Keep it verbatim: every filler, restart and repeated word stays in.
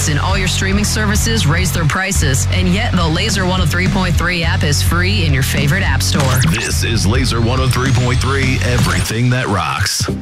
Netflix and all your streaming services raise their prices, and yet the Laser one oh three point three app is free in your favorite app store. This is Laser one oh three point three, everything that rocks.